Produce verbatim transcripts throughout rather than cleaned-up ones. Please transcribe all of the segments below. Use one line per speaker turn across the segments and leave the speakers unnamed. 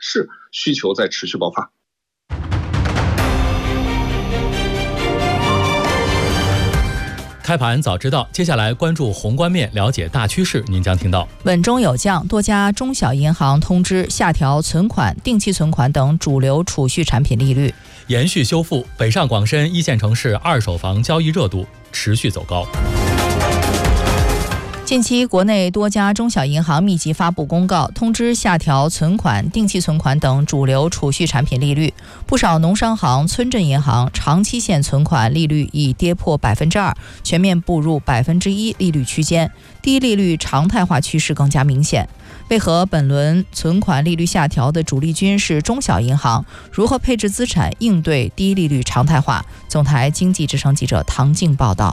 是需求在持续爆发。
开盘早知道，接下来关注宏观面，了解大趋势。您将听到
稳中有降，多家中小银行通知下调存款、定期存款等主流储蓄产品利率。
延续修复，北上广深一线城市二手房交易热度持续走高。
近期，国内多家中小银行密集发布公告，通知下调存款、定期存款等主流储蓄产品利率。不少农商行、村镇银行长期限存款利率已跌破百分之二，全面步入百分之一利率区间，低利率常态化趋势更加明显。为何本轮存款利率下调的主力军是中小银行？如何配置资产应对低利率常态化？总台经济之声记者唐静报道。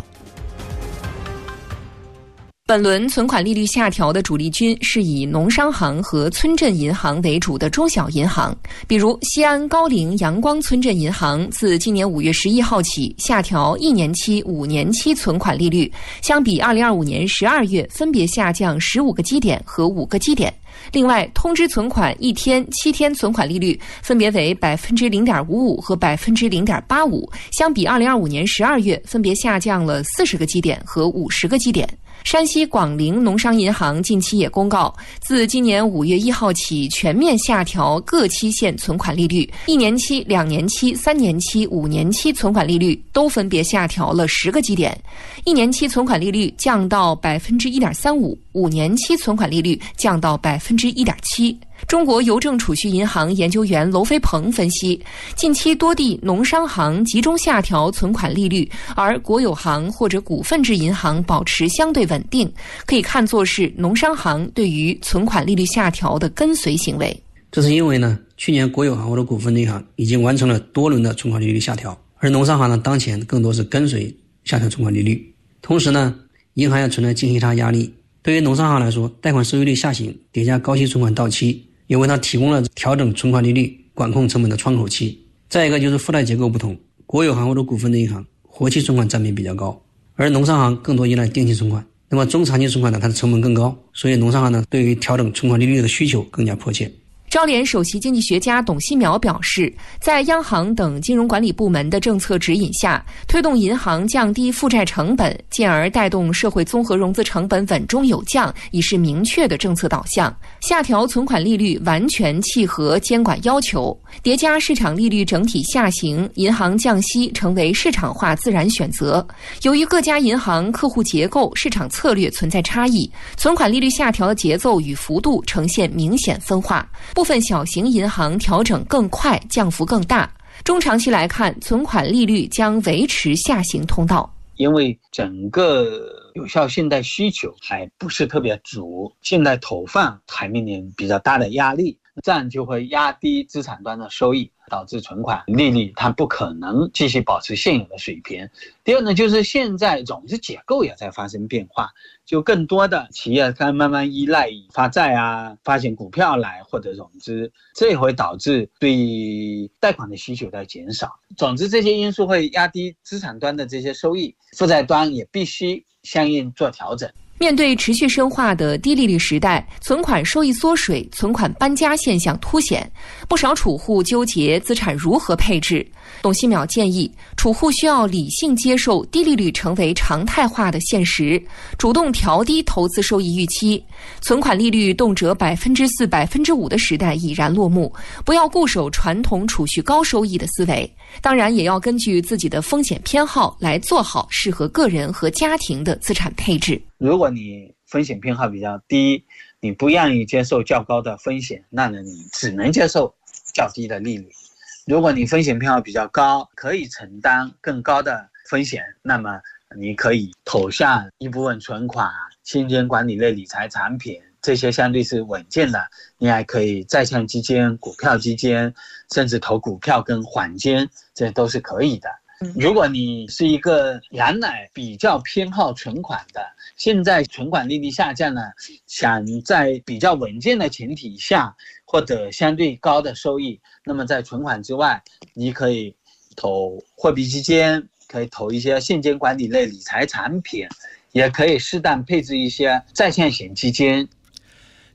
本轮存款利率下调的主力军是以农商行和村镇银行为主的中小银行，比如西安高陵阳光村镇银行自今年五月十一号起下调一年期、五年期存款利率，相比二零二五年十二月分别下降十五个基点和五个基点。另外，通知存款一天、七天存款利率分别为百分之零点五五和百分之零点八五，相比二零二五年十二月分别下降了四十个基点和五十个基点。山西广陵农商银行近期也公告，自今年五月一号起全面下调各期限存款利率，一年期、两年期、三年期、五年期存款利率都分别下调了十个基点，一年期存款利率降到百分之一点三五，五年期存款利率降到百分之一点七。中国邮政储蓄银行研究员娄飞鹏分析，近期多地农商行集中下调存款利率，而国有行或者股份制银行保持相对稳定，可以看作是农商行对于存款利率下调的跟随行为。
这是因为呢，去年国有行或者股份制银行已经完成了多轮的存款利率下调，而农商行呢，当前更多是跟随下调存款利率。同时呢，银行也存在净息差压力。对于农商行来说，贷款收益率下行叠加高息存款到期，也为它提供了调整存款利率、管控成本的窗口期。再一个就是负债结构不同，国有行或者股份制银行活期存款占比比较高，而农商行更多依赖定期存款。那么中长期存款呢，它的成本更高，所以农商行呢对于调整存款利率的需求更加迫切。
招联首席经济学家董希淼表示，在央行等金融管理部门的政策指引下，推动银行降低负债成本，进而带动社会综合融资成本稳中有降，已是明确的政策导向。下调存款利率完全契合监管要求，叠加市场利率整体下行，银行降息成为市场化自然选择。由于各家银行客户结构、市场策略存在差异，存款利率下调的节奏与幅度呈现明显分化。部分小型银行调整更快，降幅更大。中长期来看，存款利率将维持下行通道。
因为整个有效信贷需求还不是特别足，信贷投放还面临比较大的压力，这样就会压低资产端的收益，导致存款利率它不可能继续保持现有的水平。第二呢，就是现在融资结构也在发生变化，就更多的企业它慢慢依赖以发债啊、发行股票来获得融资，这也会导致对贷款的需求在减少。总之，这些因素会压低资产端的这些收益，负债端也必须相应做调整。
面对持续深化的低利率时代，存款收益缩水、存款搬家现象凸显，不少储户纠结资产如何配置。董希淼建议，储户需要理性接受低利率成为常态化的现实，主动调低投资收益预期。存款利率动辄百分之四、百分之五的时代已然落幕，不要固守传统储蓄高收益的思维。当然，也要根据自己的风险偏好来做好适合个人和家庭的资产配置。
如果你风险偏好比较低，你不愿意接受较高的风险，那呢你只能接受较低的利率。如果你风险偏好比较高，可以承担更高的风险，那么你可以投下一部分存款、现金管理类理财产品，这些相对是稳健的。你还可以债券基金、股票基金，甚至投股票跟黄金，这都是可以的。如果你是一个原来比较偏好存款的，现在存款利率下降了，想在比较稳健的前提下获得相对高的收益，那么在存款之外，你可以投货币基金，可以投一些现金管理类理财产品，也可以适当配置一些债券型基金。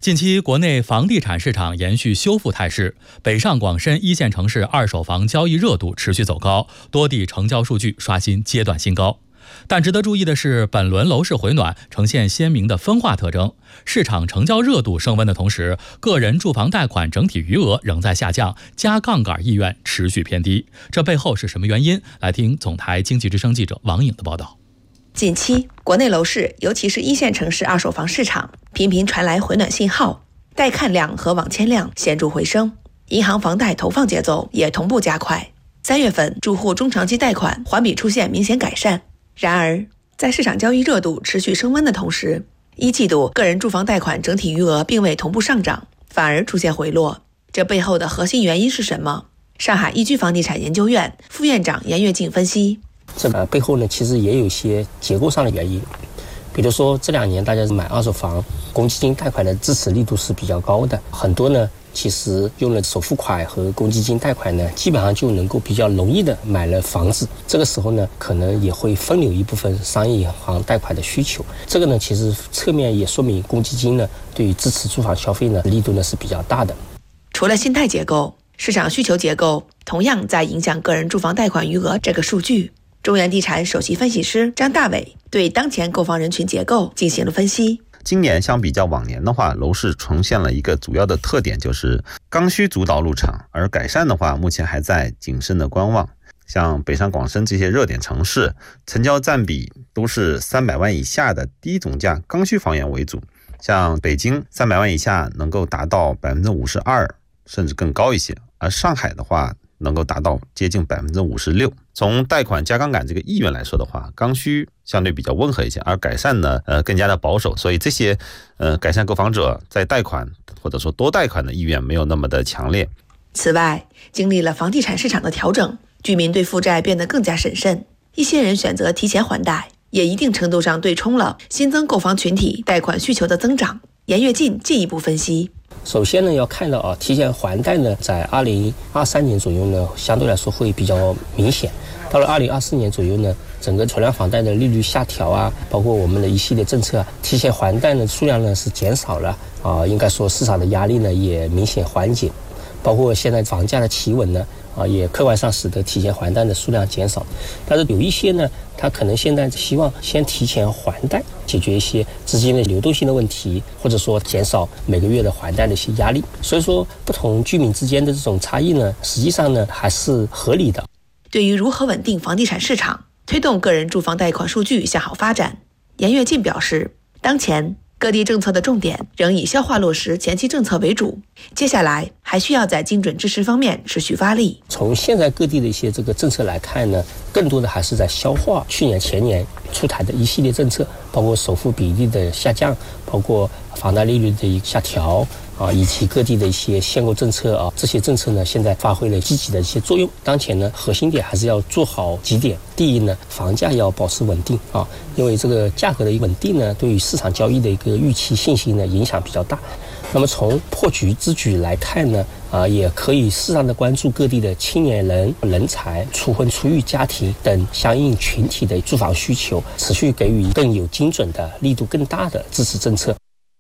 近期国内房地产市场延续修复态势，北上广深一线城市二手房交易热度持续走高，多地成交数据刷新阶段新高。但值得注意的是，本轮楼市回暖呈现鲜明的分化特征，市场成交热度升温的同时，个人住房贷款整体余额仍在下降，加杠杆意愿持续偏低。这背后是什么原因？来听总台经济之声记者王颖的报道。
近期，国内楼市，尤其是一线城市二手房市场，频频传来回暖信号，带看量和网签量显著回升，银行房贷投放节奏也同步加快。三月份，住户中长期贷款环比出现明显改善。然而，在市场交易热度持续升温的同时，一季度个人住房贷款整体余额并未同步上涨，反而出现回落。这背后的核心原因是什么？上海易居房地产研究院副院长严跃进分析。
这个背后呢，其实也有一些结构上的原因，比如说这两年大家买二手房，公积金贷款的支持力度是比较高的，很多呢其实用了首付款和公积金贷款呢，基本上就能够比较容易的买了房子。这个时候呢，可能也会分流一部分商业银行贷款的需求。这个呢，其实侧面也说明公积金呢对于支持住房消费呢力度呢是比较大的。
除了心态结构，市场需求结构同样在影响个人住房贷款余额这个数据。中原地产首席分析师张大伟对当前购房人群结构进行了分析。
今年相比较往年的话，楼市呈现了一个主要的特点，就是刚需主导入场，而改善的话目前还在谨慎的观望。像北上广深这些热点城市，成交占比都是三百万以下的低总价刚需房源为主，像北京三百万以下能够达到 百分之五十二 甚至更高一些，而上海的话能够达到接近 百分之五十六。 从贷款加杠杆这个意愿来说的话，刚需相对比较温和一些，而改善呢呃更加的保守，所以这些呃改善购房者在贷款或者说多贷款的意愿没有那么的强烈。
此外，经历了房地产市场的调整，居民对负债变得更加审慎，一些人选择提前还贷，也一定程度上对冲了新增购房群体贷款需求的增长。严跃进进一步分析。
首先呢，要看到啊，提前还贷呢，在二零二三年左右呢，相对来说会比较明显。到了二零二四年左右呢，整个存量房贷的利率下调啊，包括我们的一系列政策啊，提前还贷呢数量呢是减少了啊，应该说市场的压力呢也明显缓解。包括现在房价的企稳呢，啊，也客观上使得提前还贷的数量减少。但是有一些呢，他可能现在希望先提前还贷，解决一些资金的流动性的问题，或者说减少每个月的还贷的一些压力。所以说，不同居民之间的这种差异呢，实际上呢还是合理的。
对于如何稳定房地产市场，推动个人住房贷款数据向好发展，严跃进表示，当前各地政策的重点仍以消化落实前期政策为主，接下来还需要在精准支持方面持续发力。
从现在各地的一些这个政策来看呢，更多的还是在消化去年前年出台的一系列政策，包括首付比例的下降，包括房贷利率的一个下调啊，以及各地的一些限购政策啊，这些政策呢，现在发挥了积极的一些作用。当前呢，核心点还是要做好几点。第一呢，房价要保持稳定啊，因为这个价格的稳定呢，对于市场交易的一个预期信心呢，影响比较大。那么从破局之举来看呢，啊，也可以适当的关注各地的青年人、人才、初婚初育家庭等相应群体的住房需求，持续给予更有精准的、力度更大的支持政策。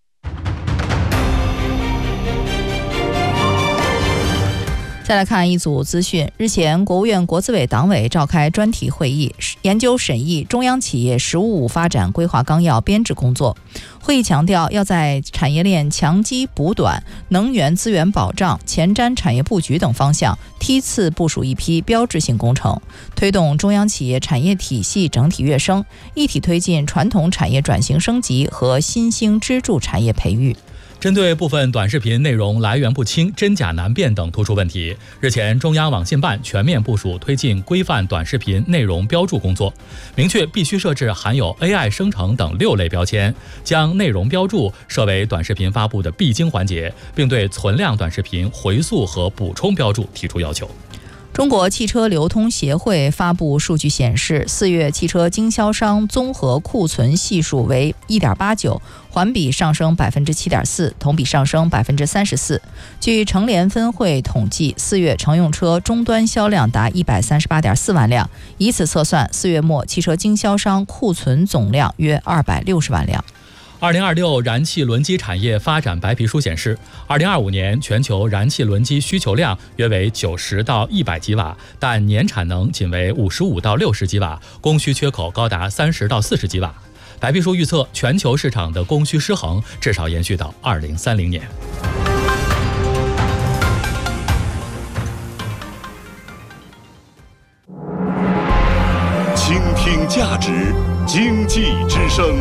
再来看一组资讯。日前，国务院国资委党委召开专题会议，研究审议中央企业“十五五”发展规划纲要编制工作。会议强调，要在产业链强基补短、能源资源保障、前瞻产业布局等方向梯次部署一批标志性工程，推动中央企业产业体系整体跃升，一体推进传统产业转型升级和新兴支柱产业培育。
针对部分短视频内容来源不清、真假难辨等突出问题，日前中央网信办全面部署推进规范短视频内容标注工作，明确必须设置含有 A I 生成等六类标签，将内容标注设为短视频发布的必经环节，并对存量短视频回溯和补充标注提出要求。
中国汽车流通协会发布数据显示，四月汽车经销商综合库存系数为 一点八九， 环比上升 百分之七点四， 同比上升 百分之三十四。据成联分会统计，四月乘用车终端销量达 一百三十八点四万辆，以此测算，四月末汽车经销商库存总量约二百六十万辆。
二零二六燃气轮机产业发展白皮书显示，二零二五年全球燃气轮机需求量约为九十到一百吉瓦，但年产能仅为五十五到六十吉瓦，供需缺口高达三十到四十吉瓦。白皮书预测，全球市场的供需失衡至少延续到二零三零年。
倾听价值，经济之声。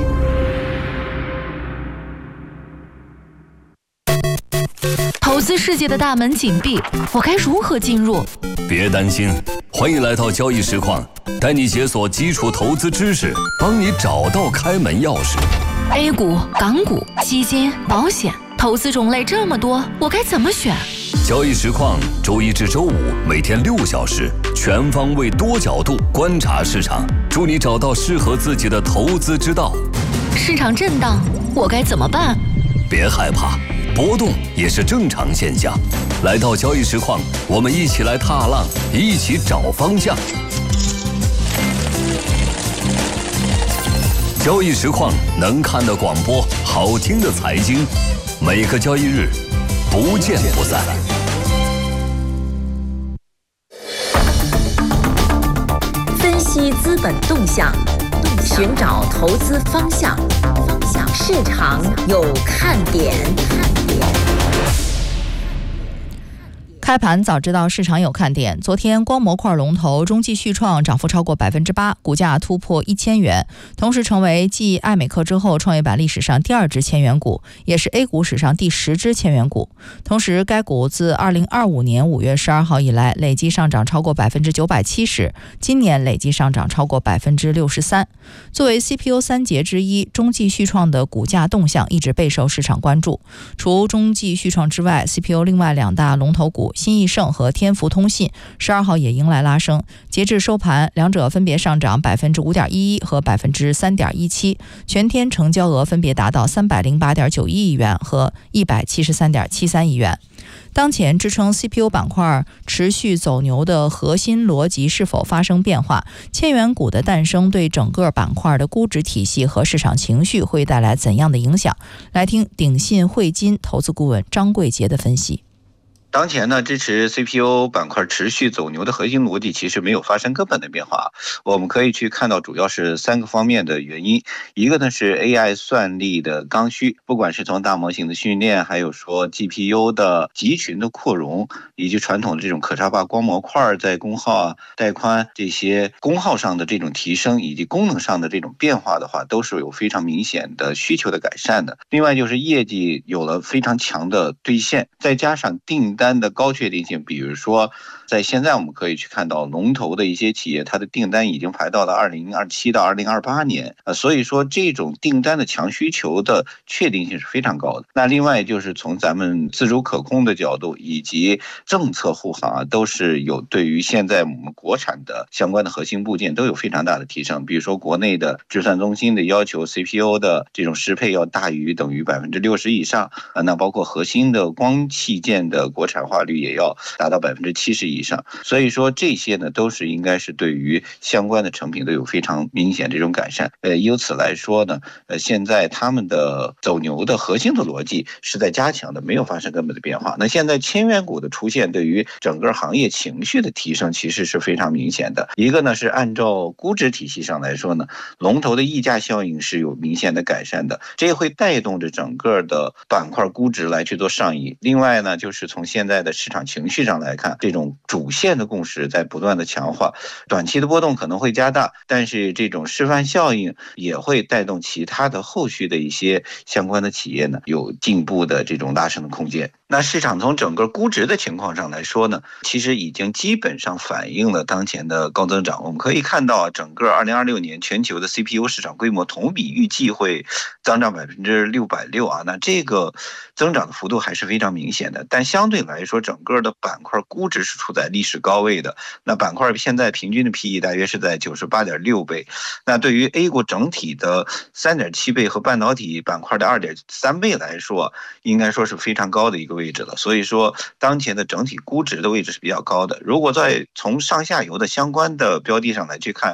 投资世界的大门紧闭，我该如何进入？
别担心，欢迎来到交易实况，带你解锁基础投资知识，帮你找到开门钥匙。
A 股、港股、基金、保险，投资种类这么多，我该怎么选？
交易实况，周一至周五每天六小时，全方位多角度观察市场，助你找到适合自己的投资之道。
市场震荡，我该怎么办？
别害怕，波动也是正常现象。来到交易实况，我们一起来踏浪，一起找方向。交易实况，能看的广播，好听的财经，每个交易日不见不散。
分析资本动向，寻找投资方向，市场有看点。
开盘早知道市场有看点。昨天光模块龙头中继续创涨幅超过百分之八，股价突破一千元，同时成为继爱美克之后创业板历史上第二只千元股，也是 A 股史上第十只千元股。同时，该股自二零二五年五月十二号以来，累计上涨超过百分之九百七十，今年累计上涨超过百分之六十三。作为 C P U 三杰之一，中继续创的股价动向一直备受市场关注。除中继续创之外 ，C P U 另外两大龙头股新易盛和天福通信十二号也迎来拉升，截至收盘，两者分别上涨百分之五点一一和百分之三点一七，全天成交额分别达到三百零八点九一亿元和一百七十三点七三亿元。当前支撑 C P U 板块持续走牛的核心逻辑是否发生变化？千元股的诞生对整个板块的估值体系和市场情绪会带来怎样的影响？来听鼎信汇金投资顾问张贵杰的分析。
当前呢，支持 C P U 板块持续走牛的核心逻辑其实没有发生根本的变化。我们可以去看到主要是三个方面的原因。一个呢是 A I 算力的刚需，不管是从大模型的训练，还有说 G P U 的集群的扩容，以及传统的这种可视化光模块在功耗啊、带宽这些功耗上的这种提升，以及功能上的这种变化的话，都是有非常明显的需求的改善的。另外就是业绩有了非常强的兑现，再加上订单的高确定性，比如说在现在我们可以去看到龙头的一些企业，它的订单已经排到了二零二七到二零二八年啊，所以说这种订单的强需求的确定性是非常高的。那另外就是从咱们自主可控的角度以及政策护航啊，都是有对于现在我们国产的相关的核心部件都有非常大的提升。比如说国内的计算中心的要求 C P U 的这种适配要大于等于百分之六十以上啊，那包括核心的光器件的国产化率也要达到百分之七十以上，所以说这些呢都是应该是对于相关的成品都有非常明显这种改善。呃，由此来说呢，呃，现在他们的走牛的核心的逻辑是在加强的，没有发生根本的变化。那现在千元股的出现，对于整个行业情绪的提升其实是非常明显的。一个呢是按照估值体系上来说呢，龙头的溢价效应是有明显的改善的，这会带动着整个的板块估值来去做上移。另外呢，就是从现在的市场情绪上来看，这种主线的共识在不断的强化，短期的波动可能会加大，但是这种示范效应也会带动其他的后续的一些相关的企业呢有进步的这种拉升的空间。那市场从整个估值的情况上来说呢，其实已经基本上反映了当前的高增长。我们可以看到整个二零二六年全球的 C P U 市场规模同比预计会增长百分之六百六啊，那这个增长的幅度还是非常明显的。但相对来说，整个的板块估值是处在历史高位的，那板块现在平均的 P E 大约是在 九十八点六倍，那对于 A 股整体的 三点七倍和半导体板块的 二点三倍来说，应该说是非常高的一个位置了。所以说当前的整体估值的位置是比较高的。如果在从上下游的相关的标的上来去看，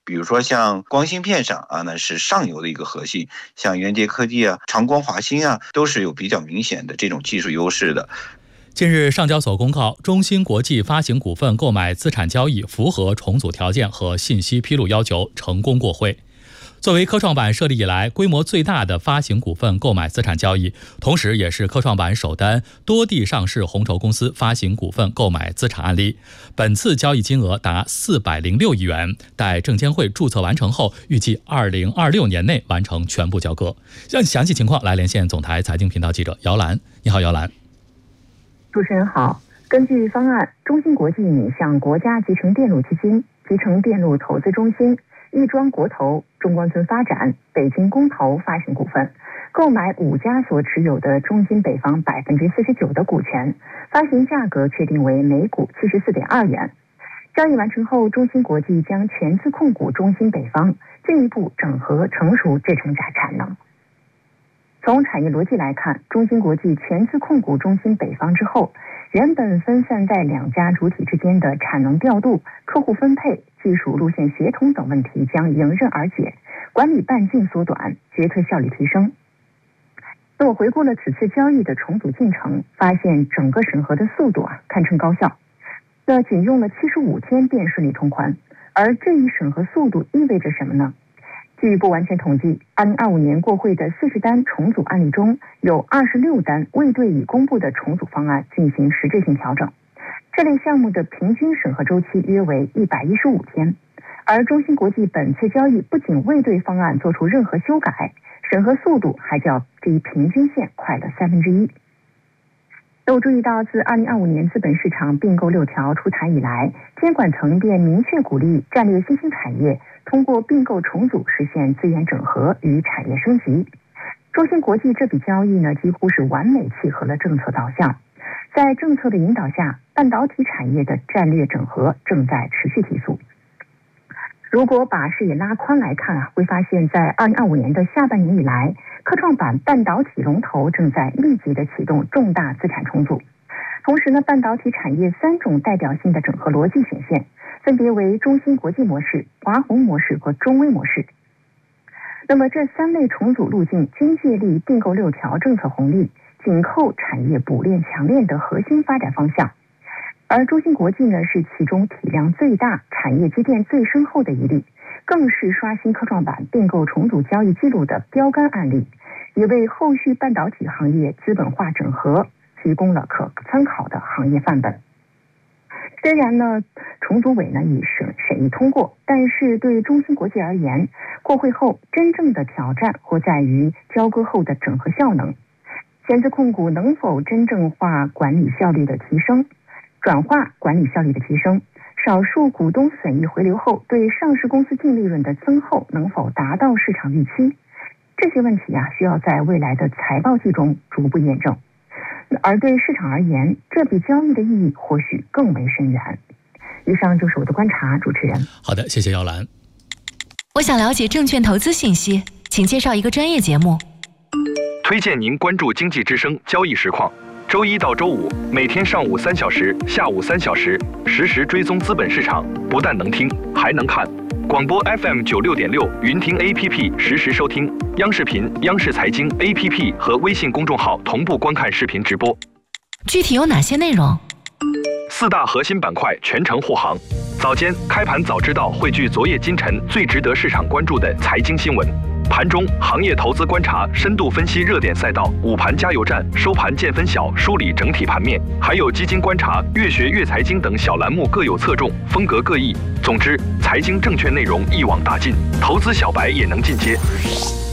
比如说像光芯片上啊，那是上游的一个核心，像元捷科技啊、长光华新啊，都是有比较明显的这种技术优势的。
近日，上交所公告，中芯国际发行股份购买资产交易符合重组条件和信息披露要求，成功过会。作为科创板设立以来规模最大的发行股份购买资产交易，同时也是科创板首单多地上市红筹公司发行股份购买资产案例。本次交易金额达四百零六亿元，待证监会注册完成后，预计二零二六年内完成全部交割。让详细情况来连线总台财经频道记者姚兰。你好，姚兰。
主持人好。根据方案，中芯国际拟向国家集成电路基金、集成电路投资中心、亦庄国投、中关村发展、北京公投发行股份，购买五家所持有的中芯北方百分之四十九的股权，发行价格确定为每股七十四点二元。交易完成后，中芯国际将全资控股中芯北方，进一步整合成熟制程产产能。从产业逻辑来看，中芯国际全资控股中芯北方之后，原本分散在两家主体之间的产能调度、客户分配、技术路线协同等问题将迎刃而解，管理半径缩短，决策效率提升。那我回顾了此次交易的重组进程，发现整个审核的速度啊堪称高效，那仅用了七十五天便顺利通关。而这一审核速度意味着什么呢？据不完全统计，二零二五年过会的四十单重组案例中，有二十六单未对已公布的重组方案进行实质性调整。这类项目的平均审核周期约为一百一十五天，而中芯国际本次交易不仅未对方案做出任何修改，审核速度还较这一平均线快了三分之一。都注意到，自二零二五年资本市场并购六条出台以来，监管层便明确鼓励战略新兴产业通过并购重组实现资源整合与产业升级。中芯国际这笔交易呢，几乎是完美契合了政策导向。在政策的引导下，半导体产业的战略整合正在持续提速。如果把视野拉宽来看啊，会发现在二零二五年的下半年以来，科创板半导体龙头正在密集的启动重大资产重组。同时呢，半导体产业三种代表性的整合逻辑显现，分别为中芯国际模式、华虹模式和中微模式。那么这三类重组路径均借力并购六条政策红利，紧扣产业补链强链的核心发展方向。而中芯国际呢，是其中体量最大、产业积淀最深厚的一例，更是刷新科创板并购重组交易记录的标杆案例，也为后续半导体行业资本化整合提供了可参考的行业范本。虽然呢，重组委呢已审审议通过，但是对中芯国际而言，过会后真正的挑战或在于交割后的整合效能。全资控股能否真正化管理效率的提升，转化管理效率的提升，少数股东损益回流后对上市公司净利润的增厚能否达到市场预期，这些问题啊，需要在未来的财报季中逐步验证。而对市场而言，这笔交易的意义或许更为深远。以上就是我的观察，主持人。
好的，谢谢姚兰。
我想了解证券投资信息，请介绍一个专业节目。
推荐您关注经济之声交易实况，周一到周五每天上午三小时、下午三小时，实时追踪资本市场，不但能听，还能看。广播 F M 九六点六，云听 A P P 实时收听，央视频、央视财经 A P P 和微信公众号同步观看视频直播。
具体有哪些内容？
四大核心板块全程护航。早间开盘早知道汇聚昨夜今晨最值得市场关注的财经新闻。盘中行业投资观察，深度分析热点赛道，午盘加油站，收盘见分晓，梳理整体盘面，还有基金观察、越学越财经等小栏目各有侧重，风格各异。总之，财经证券内容一网打尽，投资小白也能进阶。